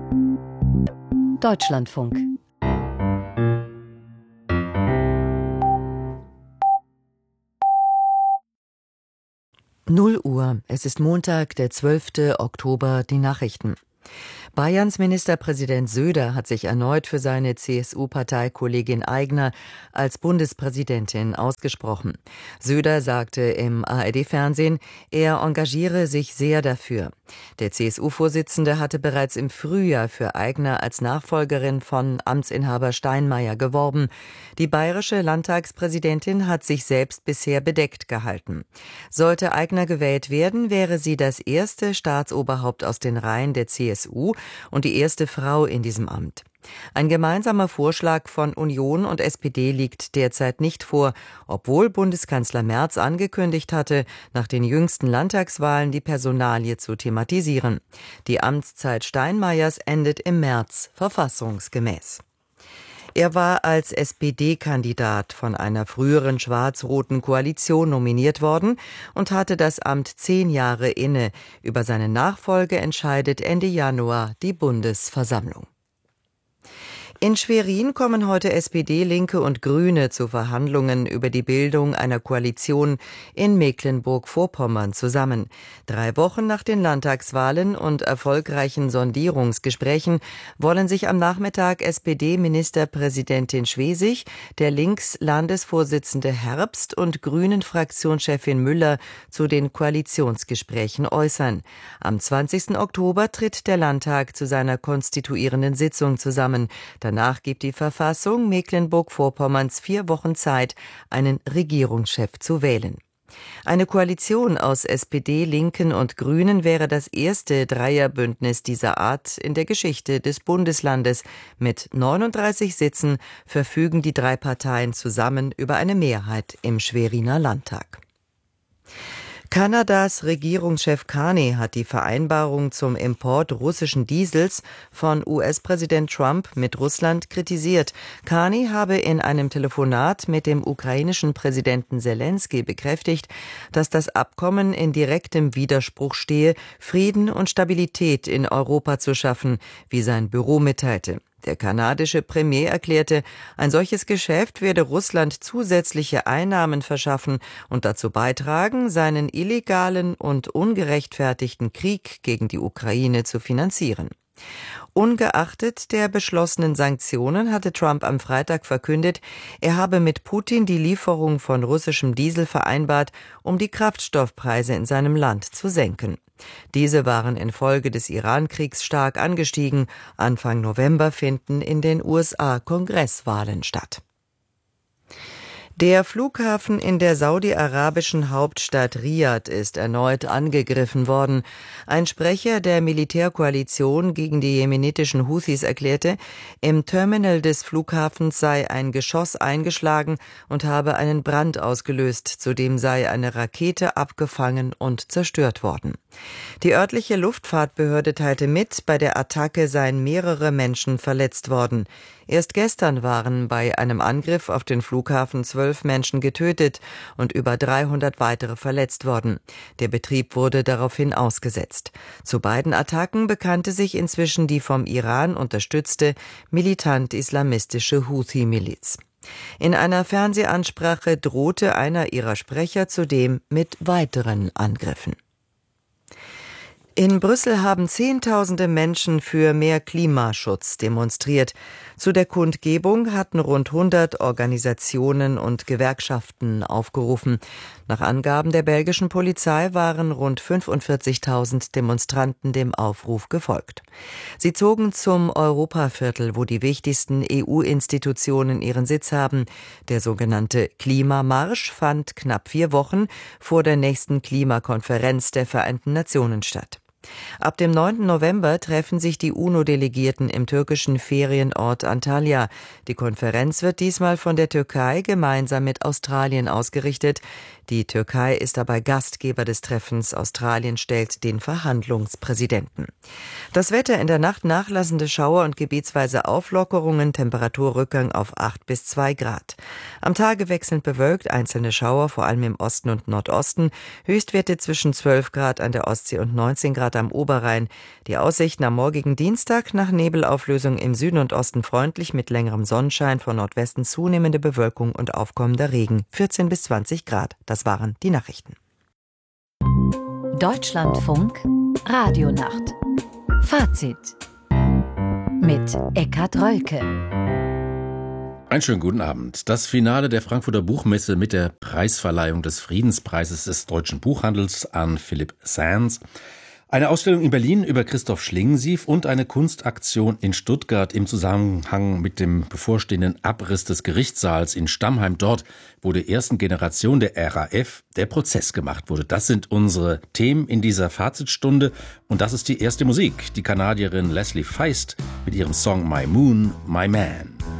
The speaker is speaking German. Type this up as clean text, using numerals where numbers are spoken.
Deutschlandfunk. Null Uhr. Es ist Montag, der 12. Oktober, die Nachrichten. Bayerns Ministerpräsident Söder hat sich erneut für seine CSU-Parteikollegin Aigner als Bundespräsidentin ausgesprochen. Söder sagte im ARD-Fernsehen, er engagiere sich sehr dafür. Der CSU-Vorsitzende hatte bereits im Frühjahr für Aigner als Nachfolgerin von Amtsinhaber Steinmeier geworben. Die bayerische Landtagspräsidentin hat sich selbst bisher bedeckt gehalten. Sollte Aigner gewählt werden, wäre sie das erste Staatsoberhaupt aus den Reihen der CSU und die erste Frau in diesem Amt. Ein gemeinsamer Vorschlag von Union und SPD liegt derzeit nicht vor, obwohl Bundeskanzler Merz angekündigt hatte, nach den jüngsten Landtagswahlen die Personalie zu thematisieren. Die Amtszeit Steinmeiers endet im März, verfassungsgemäß. Er war als SPD-Kandidat von einer früheren schwarz-roten Koalition nominiert worden und hatte das Amt 10 Jahre inne. Über seine Nachfolge entscheidet Ende Januar die Bundesversammlung. In Schwerin kommen heute SPD, Linke und Grüne zu Verhandlungen über die Bildung einer Koalition in Mecklenburg-Vorpommern zusammen. 3 Wochen nach den Landtagswahlen und erfolgreichen Sondierungsgesprächen wollen sich am Nachmittag SPD-Ministerpräsidentin Schwesig, der Links-Landesvorsitzende Herbst und Grünen-Fraktionschefin Müller zu den Koalitionsgesprächen äußern. Am 20. Oktober tritt der Landtag zu seiner konstituierenden Sitzung zusammen. Danach gibt die Verfassung Mecklenburg-Vorpommerns 4 Wochen Zeit, einen Regierungschef zu wählen. Eine Koalition aus SPD, Linken und Grünen wäre das erste Dreierbündnis dieser Art in der Geschichte des Bundeslandes. Mit 39 Sitzen verfügen die 3 Parteien zusammen über eine Mehrheit im Schweriner Landtag. Kanadas Regierungschef Carney hat die Vereinbarung zum Import russischen Diesels von US-Präsident Trump mit Russland kritisiert. Carney habe in einem Telefonat mit dem ukrainischen Präsidenten Selenskyj bekräftigt, dass das Abkommen in direktem Widerspruch stehe, Frieden und Stabilität in Europa zu schaffen, wie sein Büro mitteilte. Der kanadische Premier erklärte, ein solches Geschäft werde Russland zusätzliche Einnahmen verschaffen und dazu beitragen, seinen illegalen und ungerechtfertigten Krieg gegen die Ukraine zu finanzieren. Ungeachtet der beschlossenen Sanktionen hatte Trump am Freitag verkündet, er habe mit Putin die Lieferung von russischem Diesel vereinbart, um die Kraftstoffpreise in seinem Land zu senken. Diese waren infolge des Iran-Kriegs stark angestiegen. Anfang November finden in den USA Kongresswahlen statt. Der Flughafen in der saudi-arabischen Hauptstadt Riad ist erneut angegriffen worden. Ein Sprecher der Militärkoalition gegen die jemenitischen Houthis erklärte, im Terminal des Flughafens sei ein Geschoss eingeschlagen und habe einen Brand ausgelöst. Zudem sei eine Rakete abgefangen und zerstört worden. Die örtliche Luftfahrtbehörde teilte mit, bei der Attacke seien mehrere Menschen verletzt worden. Erst gestern waren bei einem Angriff auf den Flughafen 12 Menschen getötet und über 300 weitere verletzt worden. Der Betrieb wurde daraufhin ausgesetzt. Zu beiden Attacken bekannte sich inzwischen die vom Iran unterstützte militant-islamistische Houthi-Miliz. In einer Fernsehansprache drohte einer ihrer Sprecher zudem mit weiteren Angriffen. In Brüssel haben Zehntausende Menschen für mehr Klimaschutz demonstriert. Zu der Kundgebung hatten rund 100 Organisationen und Gewerkschaften aufgerufen. Nach Angaben der belgischen Polizei waren rund 45.000 Demonstranten dem Aufruf gefolgt. Sie zogen zum Europaviertel, wo die wichtigsten EU-Institutionen ihren Sitz haben. Der sogenannte Klimamarsch fand knapp 4 Wochen vor der nächsten Klimakonferenz der Vereinten Nationen statt. Ab dem 9. November treffen sich die UNO-Delegierten im türkischen Ferienort Antalya. Die Konferenz wird diesmal von der Türkei gemeinsam mit Australien ausgerichtet. Die Türkei ist dabei Gastgeber des Treffens. Australien stellt den Verhandlungspräsidenten. Das Wetter: in der Nacht nachlassende Schauer und gebietsweise Auflockerungen, Temperaturrückgang auf 8 bis 2 Grad. Am Tage wechselnd bewölkt, einzelne Schauer, vor allem im Osten und Nordosten. Höchstwerte zwischen 12 Grad an der Ostsee und 19 Grad Grad am Oberrhein. Die Aussichten am morgigen Dienstag nach Nebelauflösung im Süden und Osten freundlich mit längerem Sonnenschein, von Nordwesten zunehmende Bewölkung und aufkommender Regen. 14 bis 20 Grad. Das waren die Nachrichten. Deutschlandfunk Radionacht. Fazit mit Eckhard Rölke. Einen schönen guten Abend. Das Finale der Frankfurter Buchmesse mit der Preisverleihung des Friedenspreises des deutschen Buchhandels an Philipp Sands. Eine Ausstellung in Berlin über Christoph Schlingensief und eine Kunstaktion in Stuttgart im Zusammenhang mit dem bevorstehenden Abriss des Gerichtssaals in Stammheim. Dort, wo der ersten Generation der RAF der Prozess gemacht wurde. Das sind unsere Themen in dieser Fazitstunde. Und das ist die erste Musik. Die Kanadierin Leslie Feist mit ihrem Song My Moon, My Man.